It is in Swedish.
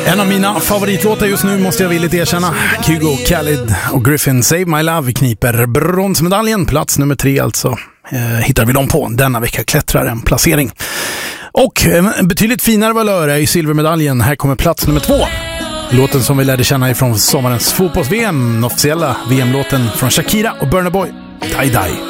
En av mina favoritlåtar just nu måste jag villigt erkänna. Kygo, Khalid och Griffin, Save My Love kniper bronsmedaljen, plats nummer 3 alltså. Hittar vi dem på. Denna vecka klättrar en placering. Och en betydligt finare valör är ju silvermedaljen. Här kommer plats nummer 2. Låten som vi lärde känna ifrån sommarens fotbolls-VM, den officiella VM-låten från Shakira och Burna Boy, Die Die.